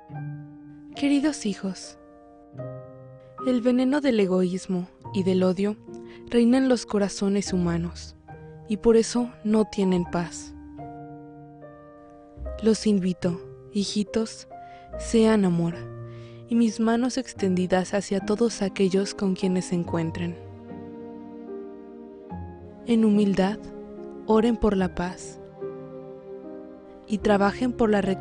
Queridos hijos, el veneno del egoísmo y del odio reina en los corazones humanos y por eso no tienen paz. Los invito, hijitos, sean amor y mis manos extendidas hacia todos aquellos con quienes se encuentren. En humildad, oren por la paz y trabajen por la reconciliación